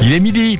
Il est midi.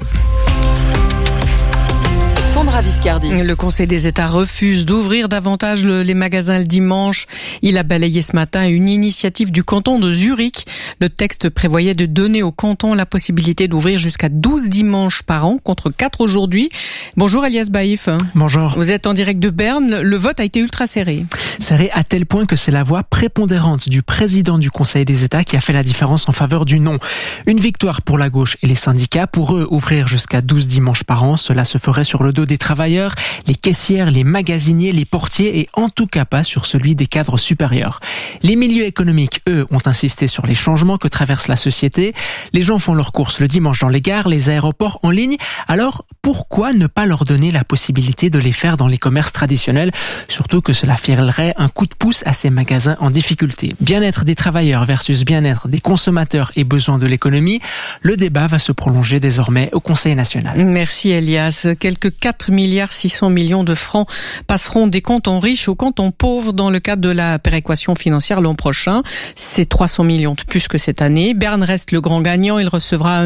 Sandra Viscardi. Le Conseil des États refuse d'ouvrir davantage les magasins le dimanche. Il a balayé ce matin une initiative du canton de Zurich. Le texte prévoyait de donner au canton la possibilité d'ouvrir jusqu'à 12 dimanches par an contre 4 aujourd'hui. Bonjour Elias Baïf. Bonjour. Vous êtes en direct de Berne. Le vote a été ultra serré. Serré à tel point que c'est la voix prépondérante du président du Conseil des États qui a fait la différence en faveur du non. Une victoire pour la gauche et les syndicats. Pour eux, ouvrir jusqu'à 12 dimanches par an, cela se ferait sur le dos des travailleurs, les caissières, les magasiniers, les portiers et en tout cas pas sur celui des cadres supérieurs. Les milieux économiques, eux, ont insisté sur les changements que traverse la société. Les gens font leurs courses le dimanche dans les gares, les aéroports, en ligne. Alors, pourquoi ne pas leur donner la possibilité de les faire dans les commerces traditionnels? Surtout que cela filerait un coup de pouce à ces magasins en difficulté. Bien-être des travailleurs versus bien-être des consommateurs et besoins de l'économie. Le débat va se prolonger désormais au Conseil national. Merci Elias. Quelques 4,6 milliards de francs passeront des cantons riches aux cantons pauvres dans le cadre de la péréquation financière l'an prochain. C'est 300 millions de plus que cette année. Berne reste le grand gagnant. Il recevra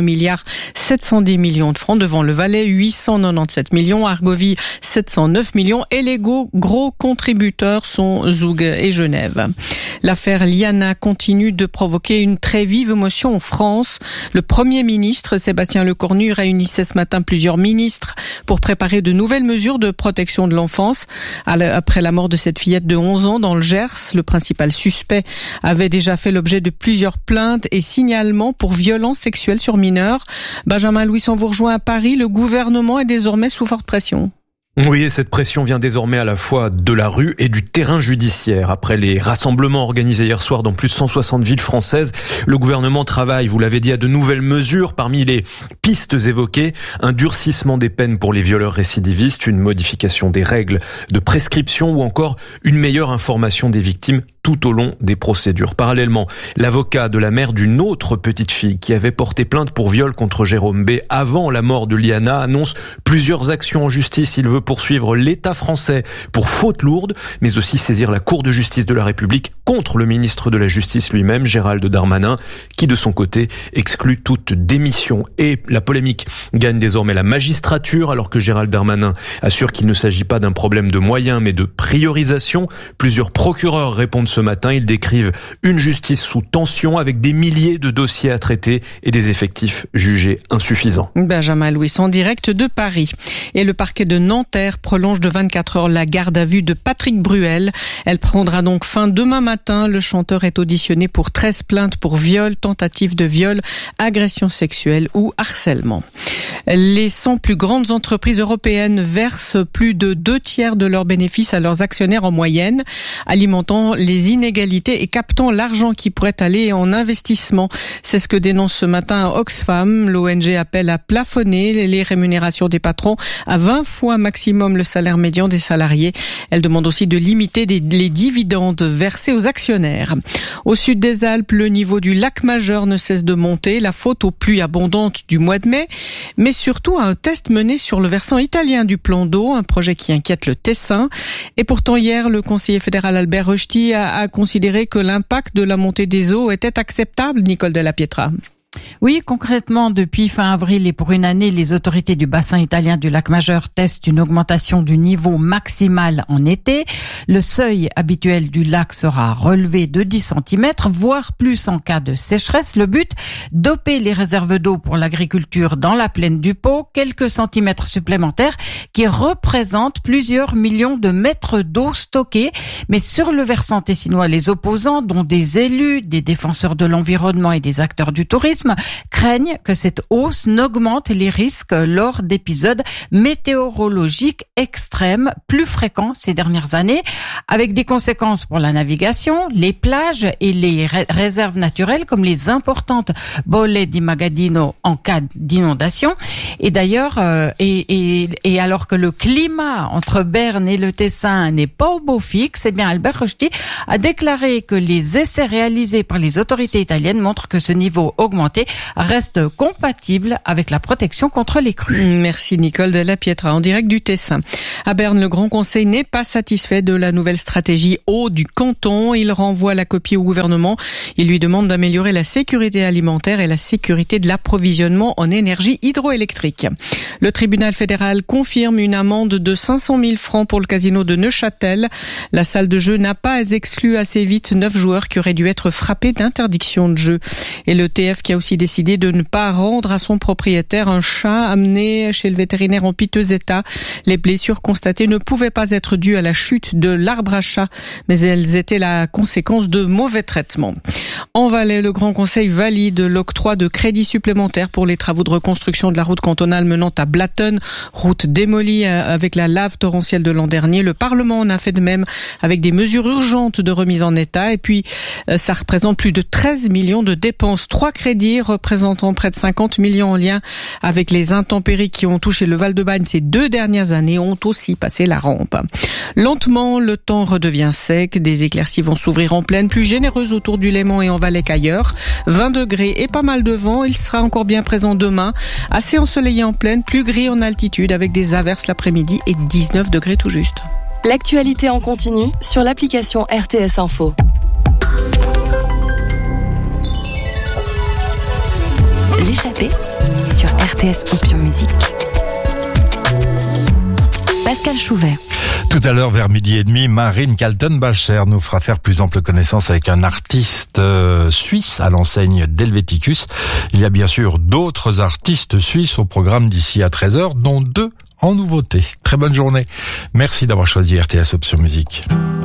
1,710 milliard de francs devant le Valais, 897 millions, Argovie 709 millions et les gros contributeurs sont Zoug et Genève. L'affaire Liana continue de provoquer une très vive émotion en France. Le Premier ministre Sébastien Lecornu réunissait ce matin plusieurs ministres pour préparer de nouvelles mesures de protection de l'enfance. Après la mort de cette fillette de 11 ans dans le Gers, le principal suspect avait déjà fait l'objet de plusieurs plaintes et signalements pour violences sexuelles sur mineurs. Benjamin Louis, on vous rejoint à Paris. Le gouvernement est désormais sous forte pression. Oui, et cette pression vient désormais à la fois de la rue et du terrain judiciaire. Après les rassemblements organisés hier soir dans plus de 160 villes françaises, le gouvernement travaille, vous l'avez dit, à de nouvelles mesures. Parmi les pistes évoquées, un durcissement des peines pour les violeurs récidivistes, une modification des règles de prescription ou encore une meilleure information des victimes tout au long des procédures. Parallèlement, l'avocat de la mère d'une autre petite fille qui avait porté plainte pour viol contre Jérôme B. avant la mort de Liana annonce plusieurs actions en justice. Il veut poursuivre l'État français pour faute lourde, mais aussi saisir la Cour de justice de la République contre le ministre de la Justice lui-même, Gérald Darmanin, qui de son côté exclut toute démission. Et la polémique gagne désormais la magistrature, alors que Gérald Darmanin assure qu'il ne s'agit pas d'un problème de moyens, mais de priorisation. Plusieurs procureurs répondent ce matin. Ils décrivent une justice sous tension avec des milliers de dossiers à traiter et des effectifs jugés insuffisants. Benjamin Louis en direct de Paris. Et le parquet de Nanterre prolonge de 24 heures la garde à vue de Patrick Bruel. Elle prendra donc fin demain matin. Le chanteur est auditionné pour 13 plaintes pour viol, tentative de viol, agression sexuelle ou harcèlement. Les 100 plus grandes entreprises européennes versent plus de 2/3 de leurs bénéfices à leurs actionnaires en moyenne, alimentant les inégalités et captant l'argent qui pourrait aller en investissement. C'est ce que dénonce ce matin Oxfam. L'ONG appelle à plafonner les rémunérations des patrons à 20 fois maximum le salaire médian des salariés. Elle demande aussi de limiter les dividendes versés aux actionnaires. Au sud des Alpes, le niveau du lac Majeur ne cesse de monter, la faute aux pluies abondantes du mois de mai, mais surtout à un test mené sur le versant italien du plan d'eau, un projet qui inquiète le Tessin. Et pourtant hier, le conseiller fédéral Albert Rochety a considéré que l'impact de la montée des eaux était acceptable, Nicole Della Pietra. Oui, concrètement, depuis fin avril et pour une année, les autorités du bassin italien du lac Majeur testent une augmentation du niveau maximal en été. Le seuil habituel du lac sera relevé de 10 cm, voire plus en cas de sécheresse. Le but, doper les réserves d'eau pour l'agriculture dans la plaine du Pô, quelques centimètres supplémentaires qui représentent plusieurs millions de mètres d'eau stockés. Mais sur le versant tessinois, les opposants, dont des élus, des défenseurs de l'environnement et des acteurs du tourisme, craignent que cette hausse n'augmente les risques lors d'épisodes météorologiques extrêmes plus fréquents ces dernières années, avec des conséquences pour la navigation, les plages et les réserves naturelles comme les importantes Bolle di Magadino en cas d'inondation. Et d'ailleurs, et alors que le climat entre Berne et le Tessin n'est pas au beau fixe, eh bien Albert Rochety a déclaré que les essais réalisés par les autorités italiennes montrent que ce niveau augmente alimenté reste compatible avec la protection contre les crues. Merci Nicole de la Pietra, en direct du Tessin. À Berne, le Grand Conseil n'est pas satisfait de la nouvelle stratégie eau du canton. Il renvoie la copie au gouvernement. Il lui demande d'améliorer la sécurité alimentaire et la sécurité de l'approvisionnement en énergie hydroélectrique. Le tribunal fédéral confirme une amende de 500 000 francs pour le casino de Neuchâtel. La salle de jeu n'a pas exclu assez vite 9 joueurs qui auraient dû être frappés d'interdiction de jeu. Et le TF qui a aussi décidé de ne pas rendre à son propriétaire un chat amené chez le vétérinaire en piteux état. Les blessures constatées ne pouvaient pas être dues à la chute de l'arbre à chat, mais elles étaient la conséquence de mauvais traitements. En Valais, le Grand Conseil valide l'octroi de crédits supplémentaires pour les travaux de reconstruction de la route cantonale menant à Blatten, route démolie avec la lave torrentielle de l'an dernier. Le Parlement en a fait de même avec des mesures urgentes de remise en état. Et puis, ça représente plus de 13 millions de dépenses. 3 crédits représentant près de 50 millions en lien avec les intempéries qui ont touché le Val-de-Bagne ces 2 dernières années ont aussi passé la rampe. Lentement, le temps redevient sec. Des éclaircies vont s'ouvrir en plaine, plus généreuses autour du Léman et en Valais qu'ailleurs. 20 degrés et pas mal de vent. Il sera encore bien présent demain. Assez ensoleillé en plaine, plus gris en altitude avec des averses l'après-midi et 19 degrés tout juste. L'actualité en continu sur l'application RTS Info. L'échappée sur RTS Option Musique. Pascal Chouvet. Tout à l'heure, vers 12h30, Marine Kaltenbacher nous fera faire plus ample connaissance avec un artiste suisse à l'enseigne d'Helveticus. Il y a bien sûr d'autres artistes suisses au programme d'ici à 13h, dont 2 en nouveauté. Très bonne journée. Merci d'avoir choisi RTS Option Musique.